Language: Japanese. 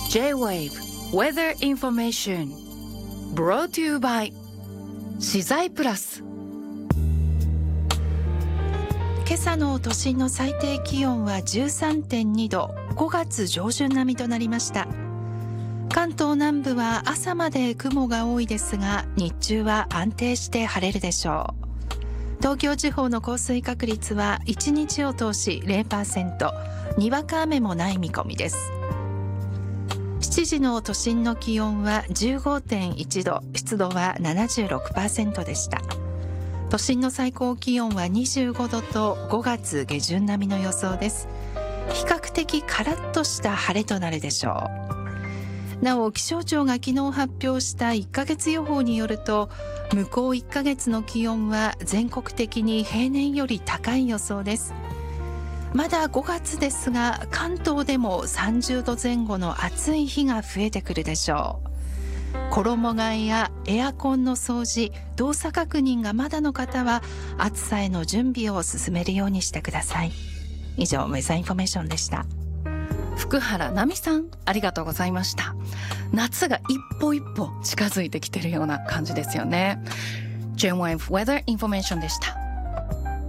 J-Wave Weather Information Brought to you by 資材プラス。 今朝の都心の最低気温は 13.2 度、5月上旬並みとなりました。関東南部は朝まで雲が多いですが、日中は安定して晴れるでしょう。東京地方の降水確率は1日を通し 0%、にわか雨もない見込みです。7時の都心の気温は 15.1 度、湿度は 76% でした。都心の最高気温は25度と5月下旬並みの予想です。比較的カラッとした晴れとなるでしょう。なお、気象庁が昨日発表した1ヶ月予報によると、向こう1ヶ月の気温は全国的に平年より高い予想です。まだ5月ですが、関東でも30度前後の暑い日が増えてくるでしょう。衣替えやエアコンの掃除、動作確認がまだの方は暑さへの準備を進めるようにしてください。以上、ウェザーインフォメーションでした。 福原奈美さん、ありがとうございました。夏が一歩一歩近づいてきてるような感じですよね。J-Wave Weather Information でした。